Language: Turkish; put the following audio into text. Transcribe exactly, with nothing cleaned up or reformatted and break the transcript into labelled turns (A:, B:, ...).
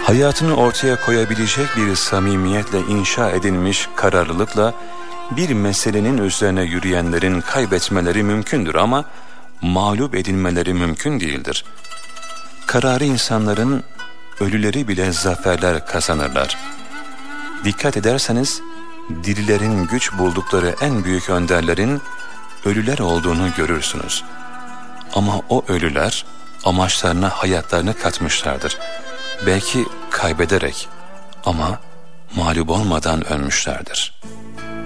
A: Hayatını ortaya koyabilecek bir samimiyetle inşa edilmiş kararlılıkla bir meselenin üzerine yürüyenlerin kaybetmeleri mümkündür ama mağlup edilmeleri mümkün değildir. Kararı insanların ölüleri bile zaferler kazanırlar. Dikkat ederseniz dirilerin güç buldukları en büyük önderlerin ölüler olduğunu görürsünüz. Ama o ölüler amaçlarına hayatlarını katmışlardır. Belki kaybederek ama mağlup olmadan ölmüşlerdir.